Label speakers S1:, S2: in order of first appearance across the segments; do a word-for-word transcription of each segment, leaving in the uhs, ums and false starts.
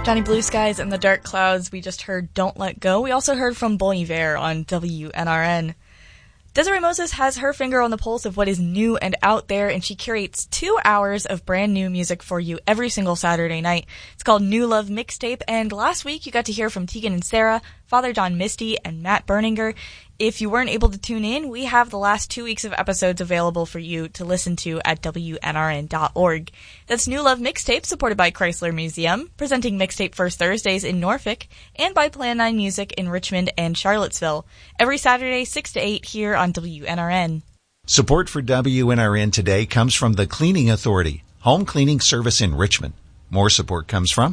S1: Johnny Blue Skies and the Dark Clouds. We just heard Don't Let Go. We also heard from Bon Iver on W N R N. Desiree Moses has her finger on the pulse of what is new and out there, and she curates two hours of brand new music for you every single Saturday night. It's called New Love Mixtape, and last week you got to hear from Tegan and Sarah, Father John Misty, and Matt Berninger. If you weren't able to tune in, we have the last two weeks of episodes available for you to listen to at W N R N dot org. That's New Love Mixtape, supported by Chrysler Museum, presenting Mixtape First Thursdays in Norfolk, and by Plan nine Music in Richmond and Charlottesville. Every Saturday, six to eight, here on W N R N.
S2: Support for W N R N today comes from the Cleaning Authority, home cleaning service in Richmond. More support comes from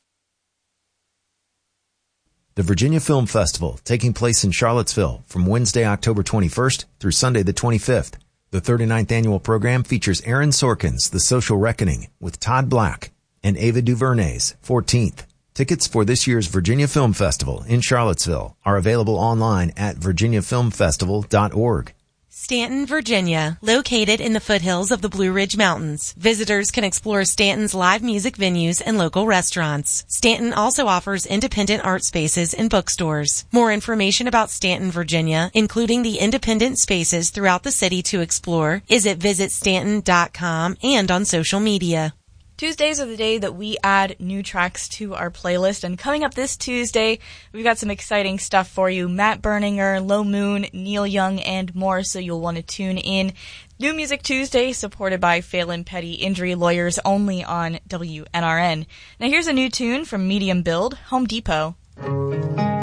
S3: the Virginia Film Festival, taking place in Charlottesville from Wednesday, October twenty-first through Sunday the twenty-fifth. The thirty-ninth annual program features Aaron Sorkin's The Social Reckoning with Todd Black and Ava DuVernay's fourteenth. Tickets for this year's Virginia Film Festival in Charlottesville are available online at virginia film festival dot org.
S4: Stanton, Virginia, located in the foothills of the Blue Ridge Mountains. Visitors can explore Stanton's live music venues and local restaurants. Stanton also offers independent art spaces and bookstores. More information about Stanton, Virginia, including the independent spaces throughout the city to explore, is at visit stanton dot com and on social media.
S1: Tuesdays are the day that we add new tracks to our playlist, and coming up this Tuesday, we've got some exciting stuff for you. Matt Berninger, Low Moon, Neil Young, and more, so you'll want to tune in. New Music Tuesday, supported by Phelan Petty Injury Lawyers, only on W N R N. Now here's a new tune from Medium Build, Home Depot.